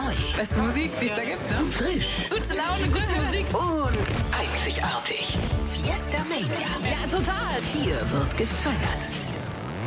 Neu. Beste Musik, die es da gibt, ne? Frisch. Gute Laune, gute Musik. Und einzigartig. Fiesta Mania. Ja, total. Hier wird gefeiert.